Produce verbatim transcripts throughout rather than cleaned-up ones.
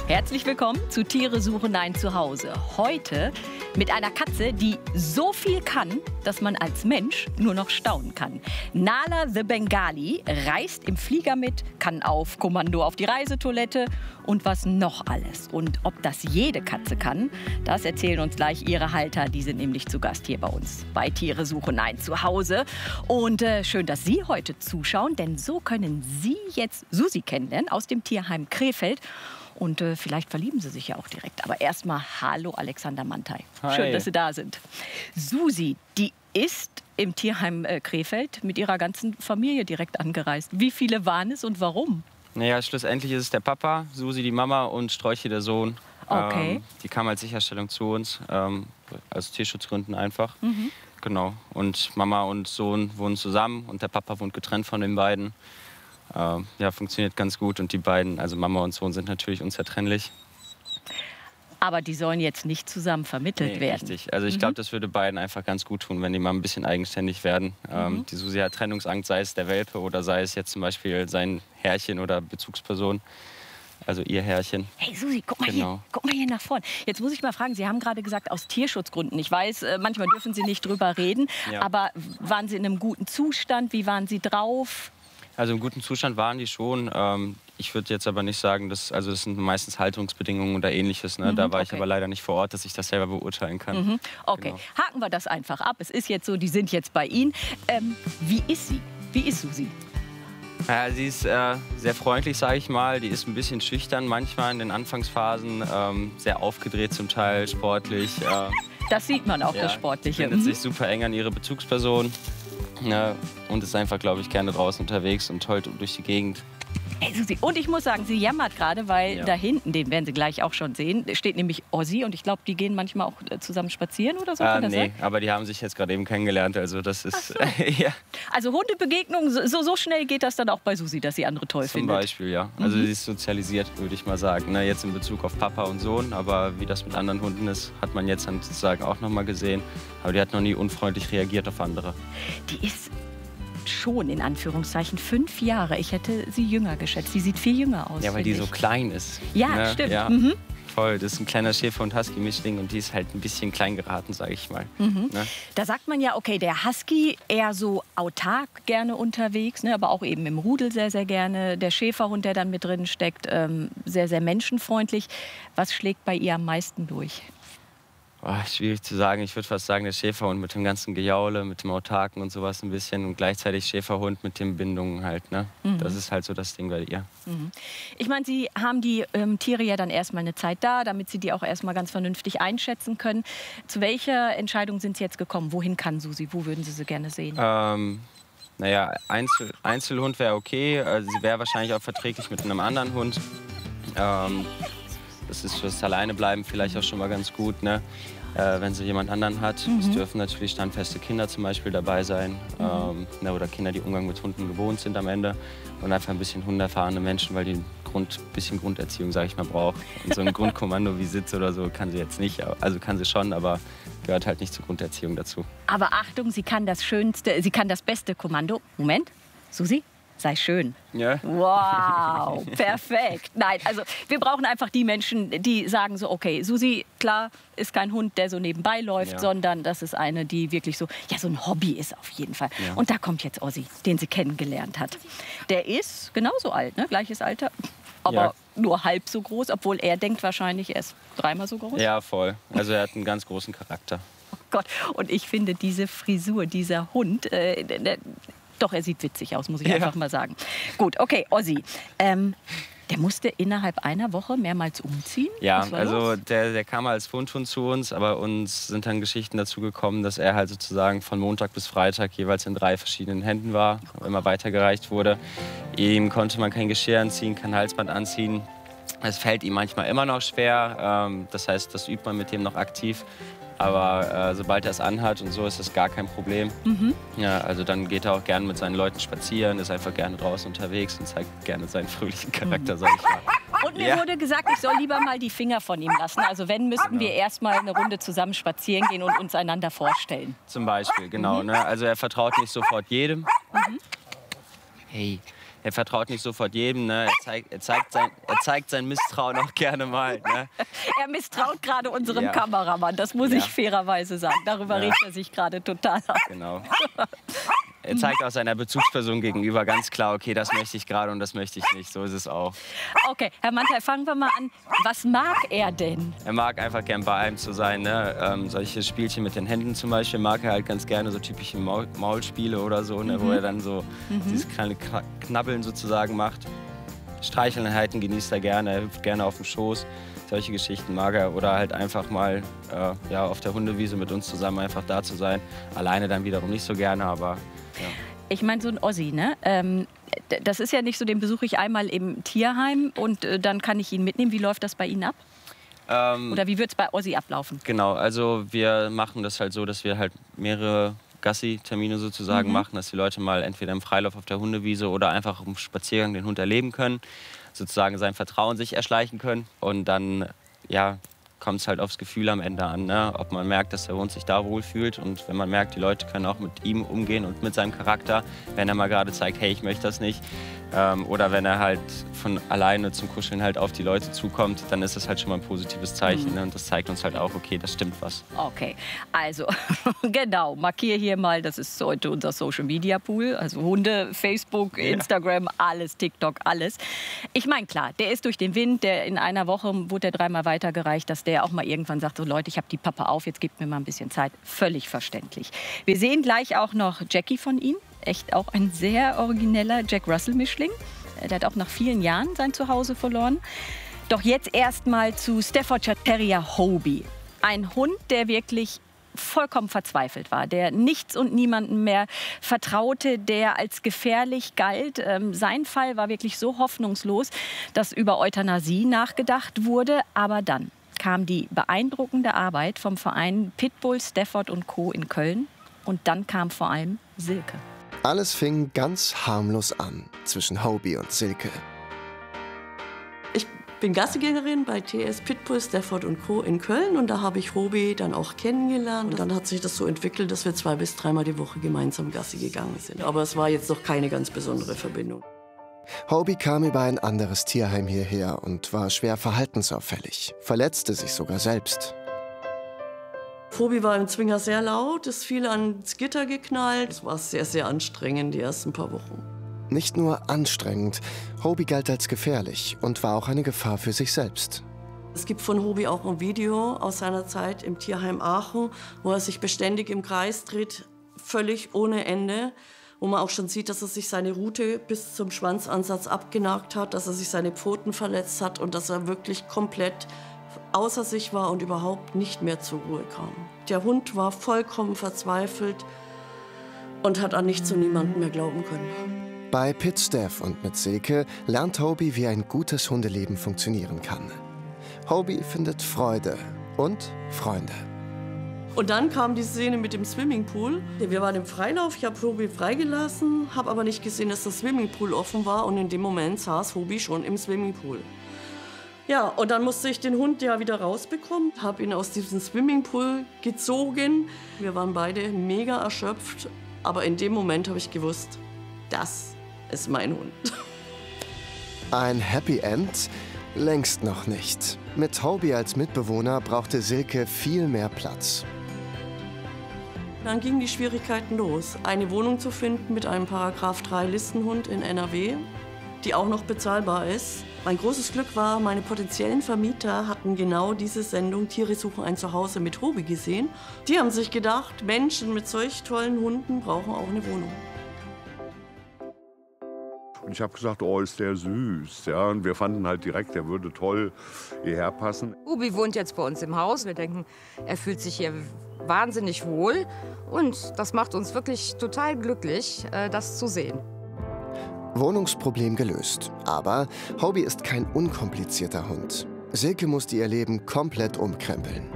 Herzlich willkommen zu Tiere suchen ein Zuhause. Heute mit einer Katze, die so viel kann, dass man als Mensch nur noch staunen kann. Nala the Bengali reist im Flieger mit, kann auf Kommando auf die Reisetoilette und was noch alles. Und ob das jede Katze kann, das erzählen uns gleich ihre Halter. Die sind nämlich zu Gast hier bei uns bei Tiere suchen ein Zuhause. Und äh, schön, dass Sie heute zuschauen, denn so können Sie jetzt Susi kennenlernen aus dem Tierheim Krefeld. Und äh, vielleicht verlieben Sie sich ja auch direkt. Aber erstmal hallo Alexander Mantai. Hi. Schön, dass Sie da sind. Susi, die ist im Tierheim äh, Krefeld mit ihrer ganzen Familie direkt angereist. Wie viele waren es und warum? Naja, schlussendlich ist es der Papa, Susi die Mama und Strolche der Sohn. Okay. Ähm, die kam als Sicherstellung zu uns, ähm, aus Tierschutzgründen einfach. Mhm. Genau. Und Mama und Sohn wohnen zusammen und der Papa wohnt getrennt von den beiden. Ähm, ja, funktioniert ganz gut und die beiden, also Mama und Sohn, sind natürlich unzertrennlich. Aber die sollen jetzt nicht zusammen vermittelt Nee, werden. richtig. Also ich Mhm. glaube, das würde beiden einfach ganz gut tun, wenn die mal ein bisschen eigenständig werden. Ähm, Mhm. die Susi hat Trennungsangst, sei es der Welpe oder sei es jetzt zum Beispiel sein Herrchen oder Bezugsperson. Also ihr Herrchen. Hey Susi, guck mal, Genau. hier, guck mal hier nach vorne. Jetzt muss ich mal fragen, Sie haben gerade gesagt, aus Tierschutzgründen. Ich weiß, äh, manchmal dürfen Sie nicht drüber reden. Ja. Aber waren Sie in einem guten Zustand? Wie waren Sie drauf? Also im guten Zustand waren die schon. Ähm, ich würde jetzt aber nicht sagen, dass, also das sind meistens Haltungsbedingungen oder ähnliches. Ne? Mhm, da war ich okay. aber leider nicht vor Ort, dass ich das selber beurteilen kann. Mhm. Okay, Genau. haken wir das einfach ab. Es ist jetzt so, die sind jetzt bei Ihnen. Ähm, wie ist sie? Wie ist Susi? Ja, sie ist äh, sehr freundlich, sage ich mal. Die ist ein bisschen schüchtern manchmal in den Anfangsphasen. Ähm, sehr aufgedreht zum Teil, sportlich. Äh, Das sieht man auch, ja, das Sportliche. bindet Mhm. sich super eng an ihre Bezugsperson. Ja, und ist einfach, glaube ich, gerne draußen unterwegs und heult durch die Gegend. Hey, Susi. Und ich muss sagen, sie jammert gerade, weil Ja. da hinten, den werden Sie gleich auch schon sehen, steht nämlich Ossi. Und ich glaube, die gehen manchmal auch äh, zusammen spazieren oder so. Äh, Kann das nee, sein? aber die haben sich jetzt gerade eben kennengelernt. Also das ist, Ach ja, Also Hundebegegnungen, so, so schnell geht das dann auch bei Susi, dass sie andere toll zum findet. Beispiel, ja. Also Mhm. sie ist sozialisiert, würde ich mal sagen. Na, jetzt in Bezug auf Papa und Sohn. Aber wie das mit anderen Hunden ist, hat man jetzt dann sozusagen auch noch mal gesehen. Aber die hat noch nie unfreundlich reagiert auf andere. Die ist schon in Anführungszeichen fünf Jahre. Ich hätte sie jünger geschätzt. Die sieht viel jünger aus. Ja, weil die finde so ich. klein ist. Ja, ne? stimmt. Ja, Mhm. voll. Das ist ein kleiner Schäfer- und Husky-Mischling und die ist halt ein bisschen klein geraten, sage ich mal. Mhm. Ne? Da sagt man ja, okay, der Husky eher so autark gerne unterwegs, ne, aber auch eben im Rudel sehr, sehr gerne. Der Schäferhund, der dann mit drin steckt, ähm, sehr, sehr menschenfreundlich. Was schlägt bei ihr am meisten durch? Oh, schwierig zu sagen. Ich würde fast sagen, der Schäferhund mit dem ganzen Gejaule, mit dem Autarken und sowas ein bisschen und gleichzeitig Schäferhund mit den Bindungen halt. Ne? Mhm. Das ist halt so das Ding bei ihr. Mhm. Ich meine, Sie haben die ähm, Tiere ja dann erstmal eine Zeit da, damit Sie die auch erstmal ganz vernünftig einschätzen können. Zu welcher Entscheidung sind Sie jetzt gekommen? Wohin kann Susi? Wo würden Sie sie gerne sehen? Ähm, naja, Einzel Einzelhund wäre okay. Also sie wäre wahrscheinlich auch verträglich mit einem anderen Hund. Ähm, das ist fürs Alleinebleiben vielleicht auch schon mal ganz gut, ne? Äh, wenn sie jemand anderen hat. Mhm. Es dürfen natürlich standfeste Kinder zum Beispiel dabei sein. Mhm. Ähm, ne, oder Kinder, die Umgang mit Hunden gewohnt sind am Ende. Und einfach ein bisschen hundeerfahrene Menschen, weil die ein Grund, bisschen Grunderziehung, sage ich mal, braucht. Und so ein Grundkommando wie Sitz oder so kann sie jetzt nicht. Also kann sie schon, aber gehört halt nicht zur Grunderziehung dazu. Aber Achtung, sie kann das schönste, sie kann das beste Kommando. Moment, Susi, sei schön. Ja? Wow, perfekt. Nein, also wir brauchen einfach die Menschen, die sagen so, okay, Susi, klar, ist kein Hund, der so nebenbei läuft, Ja. sondern das ist eine, die wirklich so, ja, so ein Hobby ist auf jeden Fall. Ja. Und da kommt jetzt Ossi, den sie kennengelernt hat. Der ist genauso alt, ne? Gleiches Alter, aber Ja. nur halb so groß, obwohl er denkt wahrscheinlich, er ist dreimal so groß. Ja, voll. Also er hat einen ganz großen Charakter. Oh Gott, und ich finde diese Frisur, dieser Hund, äh, der, der, doch, er sieht witzig aus, muss ich Ja. einfach mal sagen. Gut, okay, Ossi. Ähm, der musste innerhalb einer Woche mehrmals umziehen? Ja, Was war also los? der, der kam als Fundhund zu uns, aber uns sind dann Geschichten dazu gekommen, dass er halt sozusagen von Montag bis Freitag jeweils in drei verschiedenen Händen war, immer weitergereicht wurde. Ihm konnte man kein Geschirr anziehen, kein Halsband anziehen. Es fällt ihm manchmal immer noch schwer, ähm, das heißt, das übt man mit dem noch aktiv. Aber äh, sobald er es anhat und so, ist das gar kein Problem. Mhm. Ja, also dann geht er auch gerne mit seinen Leuten spazieren, ist einfach gerne draußen unterwegs und zeigt gerne seinen fröhlichen Charakter, sag ich mal. Und mir Ja. wurde gesagt, ich soll lieber mal die Finger von ihm lassen. Also wenn, müssten wir erst mal eine Runde zusammen spazieren gehen und uns einander vorstellen. Zum Beispiel, genau. Ne? Also er vertraut nicht sofort jedem. Mhm. Hey, er vertraut nicht sofort jedem. Ne? Er, zeigt, er, zeigt sein, er zeigt sein Misstrauen auch gerne mal. Ne? Er misstraut gerade unserem ja. Kameramann, das muss ja. ich fairerweise sagen. Darüber ja. regt er sich gerade total auf. Genau. Er zeigt auch seiner Bezugsperson gegenüber ganz klar, okay, das möchte ich gerade und das möchte ich nicht. So ist es auch. Okay, Herr Mantel, fangen wir mal an. Was mag er denn? Er mag einfach gern bei allem zu sein. Ne? Ähm, solche Spielchen mit den Händen zum Beispiel mag er halt ganz gerne, so typische Maul Maulspiele oder so, ne? mhm. wo er dann so mhm. dieses kleine Knabbeln sozusagen macht. Streicheleinheiten genießt er gerne, er hüpft gerne auf dem Schoß. Solche Geschichten mag er. Oder halt einfach mal äh, ja, auf der Hundewiese mit uns zusammen einfach da zu sein. Alleine dann wiederum nicht so gerne, aber ja. Ich meine, so ein Ossi, ne? Ähm, das ist ja nicht so, den besuche ich einmal im Tierheim und äh, dann kann ich ihn mitnehmen. Wie läuft das bei Ihnen ab? Ähm, Oder wie wird es bei Ossi ablaufen? Genau, also wir machen das halt so, dass wir halt mehrere Gassi-Termine sozusagen mhm. machen, dass die Leute mal entweder im Freilauf auf der Hundewiese oder einfach im Spaziergang den Hund erleben können, sozusagen sein Vertrauen sich erschleichen können und dann, ja, kommt es halt aufs Gefühl am Ende an, ne? Ob man merkt, dass der Hund sich da wohlfühlt und wenn man merkt, die Leute können auch mit ihm umgehen und mit seinem Charakter, wenn er mal gerade zeigt, hey, ich möchte das nicht, ähm, oder wenn er halt von alleine zum Kuscheln halt auf die Leute zukommt, dann ist das halt schon mal ein positives Zeichen, mhm. ne? Und das zeigt uns halt auch, okay, das stimmt was. Okay, also genau, markiere hier mal, das ist heute unser Social Media Pool, also Hunde, Facebook, ja. Instagram, alles, TikTok, alles. Ich meine, klar, der ist durch den Wind, der in einer Woche wurde der dreimal weitergereicht, dass der auch mal irgendwann sagt, so Leute, ich habe die Pappe auf, jetzt gebt mir mal ein bisschen Zeit. Völlig verständlich. Wir sehen gleich auch noch Jackie von ihm. Echt auch ein sehr origineller Jack Russell-Mischling. Der hat auch nach vielen Jahren sein Zuhause verloren. Doch jetzt erst mal zu Staffordshire Terrier Hobie. Ein Hund, der wirklich vollkommen verzweifelt war, der nichts und niemandem mehr vertraute, der als gefährlich galt. Ähm, sein Fall war wirklich so hoffnungslos, dass über Euthanasie nachgedacht wurde. Aber dann kam die beeindruckende Arbeit vom Verein Pitbull, Stafford und Co. in Köln. Und dann kam vor allem Silke. Alles fing ganz harmlos an zwischen Hobie und Silke. Ich bin Gassigängerin bei T S Pitbull, Stafford und Co. in Köln. Und da habe ich Hobie dann auch kennengelernt. Und dann hat sich das so entwickelt, dass wir zwei bis dreimal die Woche gemeinsam Gassi gegangen sind. Aber es war jetzt noch keine ganz besondere Verbindung. Hobie kam über ein anderes Tierheim hierher und war schwer verhaltensauffällig, verletzte sich sogar selbst. Hobie war im Zwinger sehr laut, ist viel ans Gitter geknallt. Es war sehr, sehr anstrengend die ersten paar Wochen. Nicht nur anstrengend, Hobie galt als gefährlich und war auch eine Gefahr für sich selbst. Es gibt von Hobie auch ein Video aus seiner Zeit im Tierheim Aachen, wo er sich beständig im Kreis dreht, völlig ohne Ende. Wo man auch schon sieht, dass er sich seine Rute bis zum Schwanzansatz abgenagt hat, dass er sich seine Pfoten verletzt hat und dass er wirklich komplett außer sich war und überhaupt nicht mehr zur Ruhe kam. Der Hund war vollkommen verzweifelt und hat an nichts und niemanden mehr glauben können. Bei Pit Staff und mit Silke lernt Hobie, wie ein gutes Hundeleben funktionieren kann. Hobie findet Freude und Freunde. Und dann kam die Szene mit dem Swimmingpool. Wir waren im Freilauf, ich habe Hobie freigelassen, habe aber nicht gesehen, dass das Swimmingpool offen war. Und in dem Moment saß Hobie schon im Swimmingpool. Ja, und dann musste ich den Hund ja wieder rausbekommen, habe ihn aus diesem Swimmingpool gezogen. Wir waren beide mega erschöpft, aber in dem Moment habe ich gewusst, das ist mein Hund. Ein Happy End? Längst noch nicht. Mit Hobie als Mitbewohner brauchte Silke viel mehr Platz. Dann gingen die Schwierigkeiten los, eine Wohnung zu finden mit einem Paragraph drei Listenhund in N R W, die auch noch bezahlbar ist. Mein großes Glück war, meine potenziellen Vermieter hatten genau diese Sendung Tiere suchen ein Zuhause mit Hobie gesehen. Die haben sich gedacht, Menschen mit solch tollen Hunden brauchen auch eine Wohnung. Und ich habe gesagt, oh, ist der süß. Ja, und wir fanden halt direkt, der würde toll hierher passen. Hobie wohnt jetzt bei uns im Haus. Wir denken, er fühlt sich hier wahnsinnig wohl. Und das macht uns wirklich total glücklich, das zu sehen. Wohnungsproblem gelöst. Aber Hobie ist kein unkomplizierter Hund. Silke musste ihr Leben komplett umkrempeln.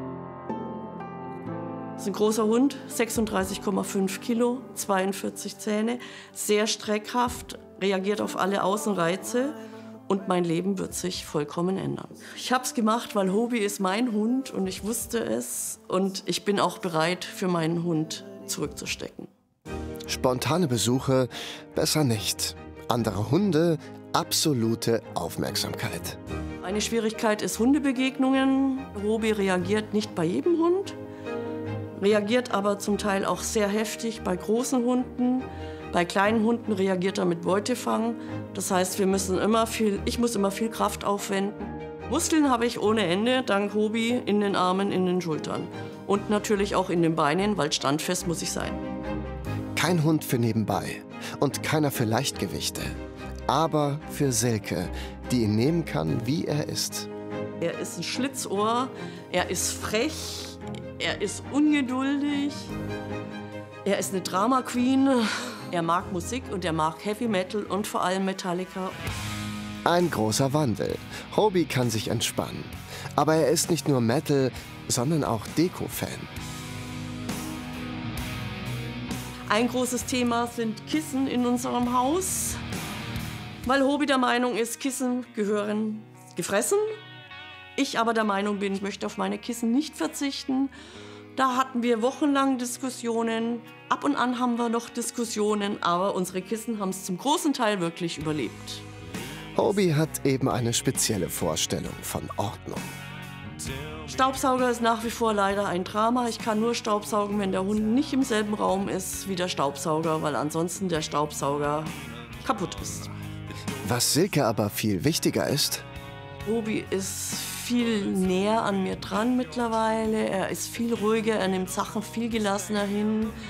Das ist ein großer Hund, sechsunddreißig Komma fünf Kilo, zweiundvierzig Zähne, sehr streckhaft, reagiert auf alle Außenreize und mein Leben wird sich vollkommen ändern. Ich habe es gemacht, weil Hobie ist mein Hund und ich wusste es und ich bin auch bereit, für meinen Hund zurückzustecken. Spontane Besuche besser nicht. Andere Hunde absolute Aufmerksamkeit. Eine Schwierigkeit ist Hundebegegnungen. Robi reagiert nicht bei jedem Hund, reagiert aber zum Teil auch sehr heftig bei großen Hunden. Bei kleinen Hunden reagiert er mit Beutefang. Das heißt, wir müssen immer viel, ich muss immer viel Kraft aufwenden. Muskeln habe ich ohne Ende, dank Robi, in den Armen, in den Schultern. Und natürlich auch in den Beinen, weil standfest muss ich sein. Kein Hund für nebenbei und keiner für Leichtgewichte. Aber für Silke, die ihn nehmen kann, wie er ist. Er ist ein Schlitzohr, er ist frech, er ist ungeduldig, er ist eine Drama Queen. Er mag Musik und er mag Heavy Metal und vor allem Metallica. Ein großer Wandel. Hobie kann sich entspannen. Aber er ist nicht nur Metal, sondern auch Deko-Fan. Ein großes Thema sind Kissen in unserem Haus, weil Hobie der Meinung ist, Kissen gehören gefressen. Ich aber der Meinung bin, ich möchte auf meine Kissen nicht verzichten. Da hatten wir wochenlang Diskussionen. Ab und an haben wir noch Diskussionen, aber unsere Kissen haben es zum großen Teil wirklich überlebt. Hobie hat eben eine spezielle Vorstellung von Ordnung. Staubsauger ist nach wie vor leider ein Drama. Ich kann nur staubsaugen, wenn der Hund nicht im selben Raum ist wie der Staubsauger, weil ansonsten der Staubsauger kaputt ist. Was Silke aber viel wichtiger ist: Hobie ist viel näher an mir dran mittlerweile. Er ist viel ruhiger, er nimmt Sachen viel gelassener hin.